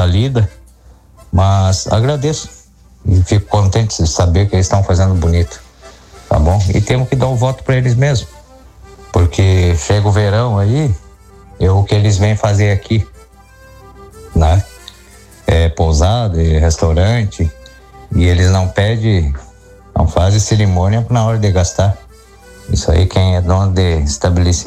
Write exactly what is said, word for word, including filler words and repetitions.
essa lida, mas agradeço e fico contente de saber que eles estão fazendo bonito, tá bom? E temos que dar o voto para eles mesmo, porque chega o verão aí, é o que eles vêm fazer aqui, né? É pousada, é restaurante, e eles não pedem, não fazem cerimônia na hora de gastar. Isso aí, quem é dono de estabelecimento